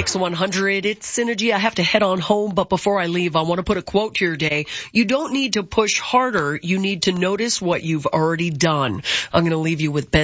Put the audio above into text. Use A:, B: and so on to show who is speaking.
A: X100. It's Synergy. I have to head on home, but before I leave, I want to put a quote to your day. You don't need to push harder. You need to notice what you've already done. I'm going to leave you with Ben